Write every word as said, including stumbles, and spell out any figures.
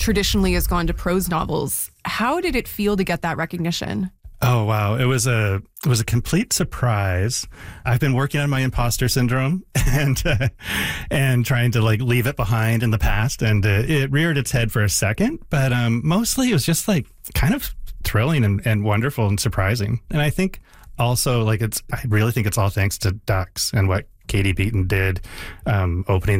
traditionally has gone to prose novels. How did it feel to get that recognition? Oh, wow. It was a it was a complete surprise. I've been working on my imposter syndrome and uh, and trying to like leave it behind in the past. And uh, it reared its head for a second. But um, mostly it was just like kind of thrilling and, and wonderful and surprising. And I think also like it's I really think it's all thanks to Ducks and what Katie Beaton did um, opening